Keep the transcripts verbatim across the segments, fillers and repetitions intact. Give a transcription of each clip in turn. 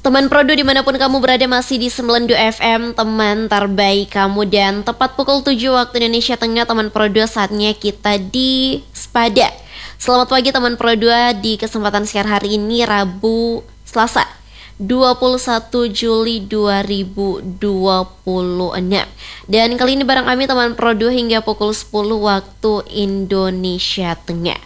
Teman Prodo dimanapun kamu berada masih di sembilan puluh dua F M, teman terbaik kamu. Dan tepat pukul tujuh waktu Indonesia Tengah, teman Prodo, saatnya kita di Spada. Selamat pagi teman Prodo, di kesempatan siar hari ini Rabu Selasa dua puluh satu Juli dua ribu dua puluh enam. Dan kali ini bareng kami teman Prodo hingga pukul sepuluh waktu Indonesia Tengah.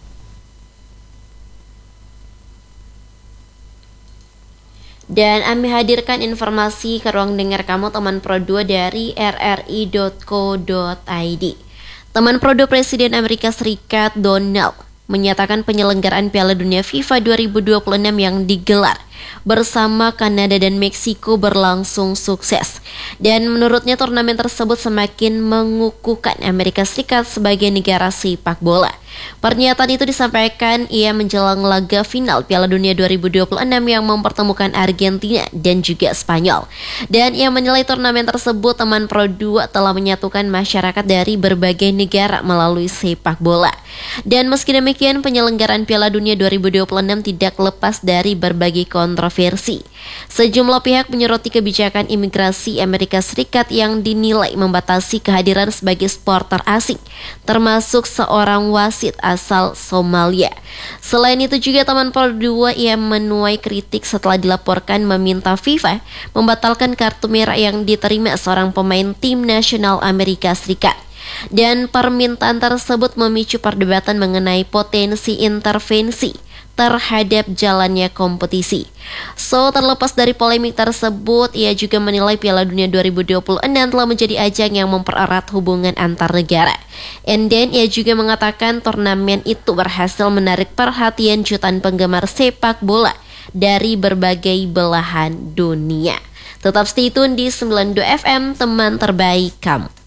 Dan kami hadirkan informasi ke ruang dengar kamu teman Prodo dari r r i dot co dot i d. Teman Prodo, Presiden Amerika Serikat Donald menyatakan penyelenggaraan Piala Dunia FIFA dua ribu dua puluh enam yang digelar bersama Kanada dan Meksiko berlangsung sukses. Dan menurutnya turnamen tersebut semakin mengukuhkan Amerika Serikat sebagai negara sepak bola. Pernyataan itu disampaikan ia menjelang laga final Piala Dunia dua ribu dua puluh enam yang mempertemukan Argentina dan juga Spanyol. Dan ia menilai turnamen tersebut teman Pro dua telah menyatukan masyarakat dari berbagai negara melalui sepak bola. Dan meski demikian, penyelenggaraan Piala Dunia dua ribu dua puluh enam tidak lepas dari berbagai kontroversi. Sejumlah pihak menyoroti kebijakan imigrasi Amerika Serikat yang dinilai membatasi kehadiran sebagai supporter asing, termasuk seorang wasit asal Somalia. Selain itu juga teman Pro dua ia menuai kritik setelah dilaporkan meminta FIFA membatalkan kartu merah yang diterima seorang pemain tim nasional Amerika Serikat. Dan permintaan tersebut memicu perdebatan mengenai potensi intervensi terhadap jalannya kompetisi. So, terlepas dari polemik tersebut, ia juga menilai Piala Dunia dua ribu dua puluh enam telah menjadi ajang yang mempererat hubungan antar negara. And then, ia juga mengatakan turnamen itu berhasil menarik perhatian jutaan penggemar sepak bola dari berbagai belahan dunia. Tetap stay tune di sembilan puluh dua F M, teman terbaik kamu.